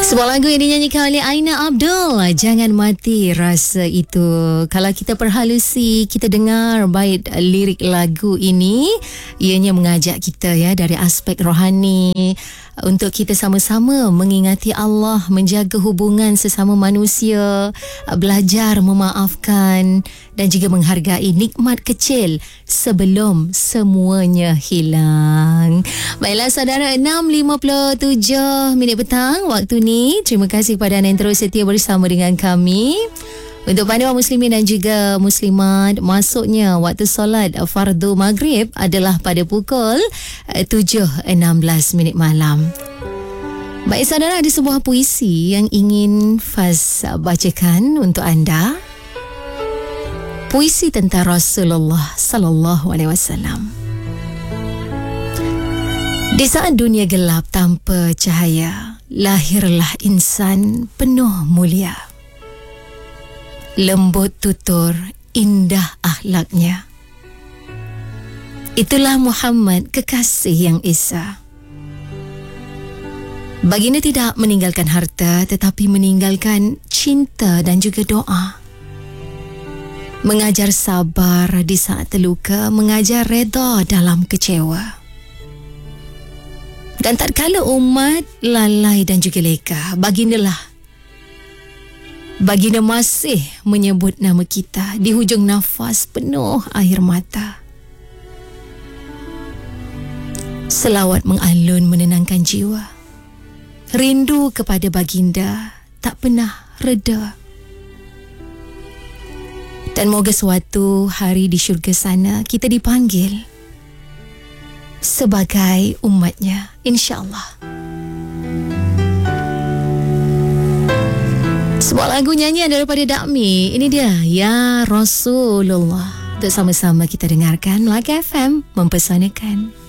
Sebuah lagu yang dinyanyikan oleh Aina Abdul, Jangan Mati Rasa Itu. Kalau kita perhalusi, kita dengar baik lirik lagu ini, ianya mengajak kita dari aspek rohani untuk kita sama-sama mengingati Allah, menjaga hubungan sesama manusia, belajar memaafkan dan juga menghargai nikmat kecil sebelum semuanya hilang. Baiklah saudara, 6.57 minit petang waktu ni. Terima kasih kepada anda yang terus setia bersama dengan kami. Untuk panduan muslimin dan juga muslimat, masuknya waktu solat fardu maghrib adalah pada pukul 7.16 minit malam. Baik saudara, ada sebuah puisi yang ingin Faz bacakan untuk anda. Puisi tentang Rasulullah sallallahu alaihi wasallam. Di saat dunia gelap tanpa cahaya, lahirlah insan penuh mulia. Lembut tutur, indah akhlaknya. Itulah Muhammad, kekasih yang esa. Baginda tidak meninggalkan harta, tetapi meninggalkan cinta dan juga doa. Mengajar sabar di saat terluka, mengajar reda dalam kecewa. Dan tak kala umat lalai dan juga leka, Baginda masih menyebut nama kita di hujung nafas penuh air mata. Selawat mengalun menenangkan jiwa. Rindu kepada baginda tak pernah reda. Dan moga suatu hari di syurga sana kita dipanggil sebagai umatnya, insya-Allah. Sebuah lagu nyanyian daripada Dakmi. Ini dia, Ya Rasulullah. Untuk sama-sama kita dengarkan Melaka FM mempersanakan.